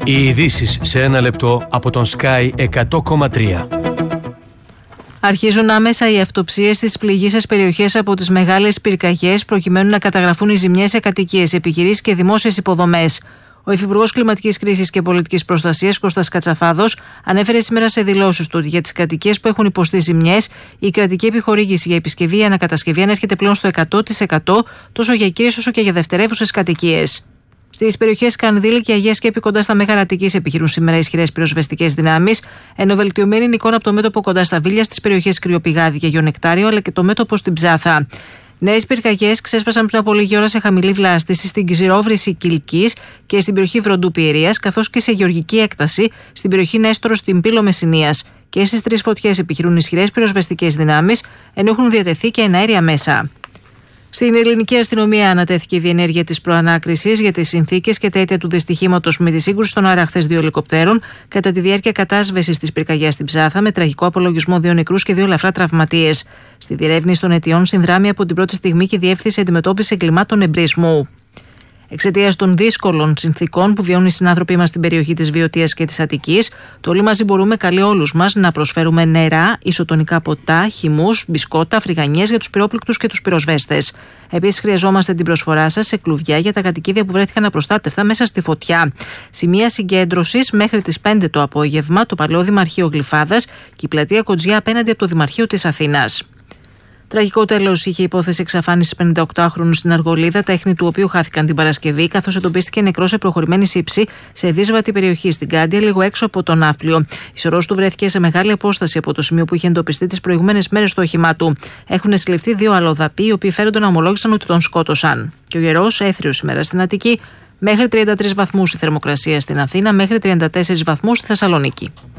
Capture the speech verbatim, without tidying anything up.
Οι ειδήσεις σε ένα λεπτό από τον Sky εκατό κόμμα τρία. Αρχίζουν άμεσα οι αυτοψίες στις πληγείσες περιοχές από τις μεγάλες πυρκαγιές, προκειμένου να καταγραφούν οι ζημιές σε κατοικίες, επιχειρήσεις και δημόσιες υποδομές. Ο Υφυπουργός Κλιματικής Κρίσης και Πολιτικής Προστασίας, Κώστας Κατσαφάδος, ανέφερε σήμερα σε δηλώσεις του ότι για τις κατοικίες που έχουν υποστεί ζημιές, η κρατική επιχορήγηση για επισκευή ή ανακατασκευή ανέρχεται πλέον στο εκατό τοις εκατό τόσο για κύριες όσο και για δευτερεύουσες κατοικίες. Στις περιοχές Κανδύλη και Αγία Σκέπη κοντά στα Μέγαρα Αττικής επιχειρούν σήμερα ισχυρές πυροσβεστικές δυνάμεις, ενώ βελτιωμένη είναι εικόνα από το μέτωπο κοντά στα Βίλια, στις περιοχές Κρυοπηγάδι και Γιονεκτάριο, αλλά και το μέτωπο στην Ψάθα. Νέες πυρκαγιές ξέσπασαν πριν από λίγη ώρα σε χαμηλή βλάστηση στην Ξηρόβρηση Κιλκής και στην περιοχή Βροντού Πιερίας, καθώς και σε γεωργική έκταση στην περιοχή Νέστορο στην Πύλο Μεσσηνίας. Και στις τρεις φωτιές επιχειρούν ισχυρές πυροσβεστικές δυνάμεις, ενώ έχουν διατεθεί και εναέρια μέσα. Στην ελληνική αστυνομία ανατέθηκε η διενέργεια της προανάκρισης για τις συνθήκες και τα αίτια του δυστυχήματος με τη σύγκρουση στον αέρα χθες δύο ελικοπτέρων κατά τη διάρκεια κατάσβεσης της πυρκαγιάς στην Ψάθα, με τραγικό απολογισμό δύο νεκρούς και δύο ελαφρά τραυματίες. Στη διερεύνηση των αιτιών συνδράμει από την πρώτη στιγμή και η Διεύθυνση Αντιμετώπισης Εγκλημάτων Εμπρισμού. Εξαιτίας των δύσκολων συνθήκων που βιώνουν οι συνάνθρωποι μας στην περιοχή της Βιωτίας και της Αττικής, το Όλοι Μαζί Μπορούμε καλεί όλους μας να προσφέρουμε νερά, ισοτονικά ποτά, χυμούς, μπισκότα, φρυγανιές για τους πυρόπληκτους και τους πυροσβέστες. Επίσης, χρειαζόμαστε την προσφορά σας σε κλουβιά για τα κατοικίδια που βρέθηκαν απροστάτευτα μέσα στη φωτιά. Σημεία συγκέντρωσης μέχρι τις πέντε το απόγευμα, το Παλαιό Δημαρχείο Γλυφάδας και η πλατεία Κοτζιά απέναντι από το Δημαρχείο της Αθήνας. Τραγικό τέλος είχε η υπόθεση εξαφάνισης πενηνταοκτάχρονου στην Αργολίδα, τα ίχνη του οποίου χάθηκαν την Παρασκευή, καθώς εντοπίστηκε νεκρός σε προχωρημένη σύψη σε δύσβατη περιοχή στην Κάντια, λίγο έξω από τον Ναύπλιο. Η σωρός του βρέθηκε σε μεγάλη απόσταση από το σημείο που είχε εντοπιστεί τις προηγούμενες μέρες στο όχημά του. Έχουν συλληφθεί δύο αλλοδαποί, οι οποίοι φέρονται να ομολόγησαν ότι τον σκότωσαν. Και ο γερός έθριος σήμερα στην Αττική, μέχρι τριάντα τρεις βαθμούς η θερμοκρασία στην Αθήνα, μέχρι τριάντα τέσσερις βαθμούς στη Θεσσαλονίκη.